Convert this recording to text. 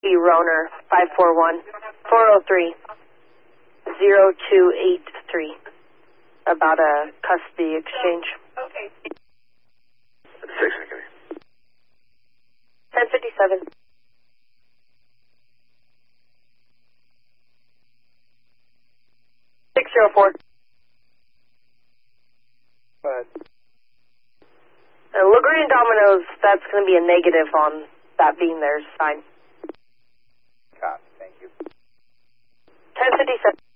Roner 541-403-0283 about a custody exchange. Okay. 1057. 604. Lagreen Domino's, that's going to be a negative on that being their sign. Copy, thank you. 1057.